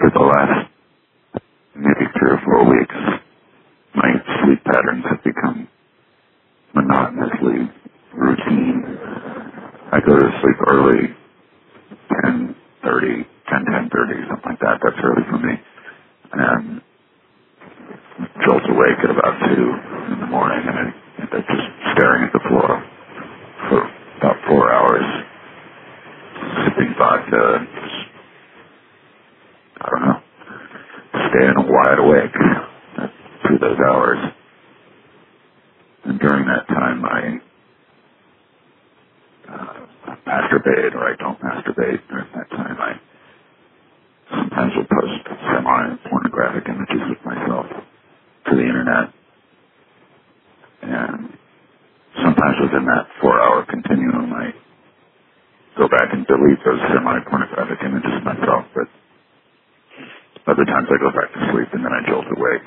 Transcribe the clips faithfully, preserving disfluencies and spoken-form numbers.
for the last maybe three or four weeks, my sleep patterns have become monotonously routine. I go to sleep early, ten thirty, ten, ten thirty, something like that. That's early for me. And jolt awake at about two in the morning, and I end up just staring at the floor for about four hours, sipping vodka, just, I don't know, staying wide awake through those hours. And during that time, I uh, masturbate, or I don't masturbate. During that time, I sometimes will post semi-pornographic images of myself to the internet. And sometimes within that four-hour continuum, I go back and delete those semi-pornographic images of myself. But other times I go back to sleep and then I jolt awake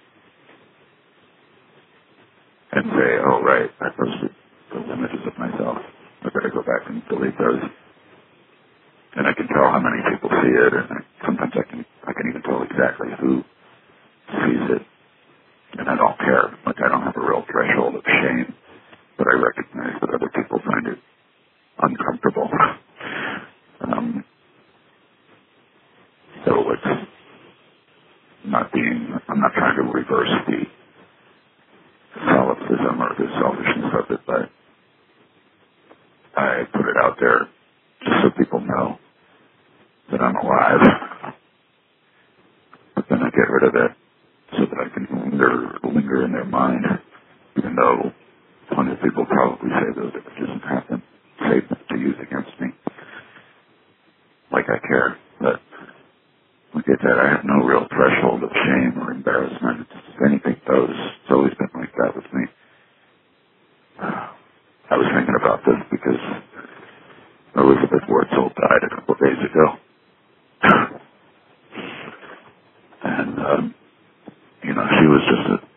and say, oh, right, I posted those images of myself. I better go back and delete those. And I can tell how many people see it, and I, sometimes I can I can even tell exactly who sees it. And I don't care. Like, I don't have a real threshold of shame, but I recognize that other people find it uncomfortable. um, so it's not being, I'm not trying to reverse the solipsism or the selfishness of it, but I put it out there just so people know that I'm alive. But then I get rid of it so that I can linger, linger in their mind, even though plenty of people probably say those images and have them save them to use against me. Like I care. But like I said, I have no real threshold of shame or embarrassment. If anything goes. It's always been like that with me. I was thinking about this because Elizabeth Wurtzel died a couple of days ago. And, um, you know, she was just a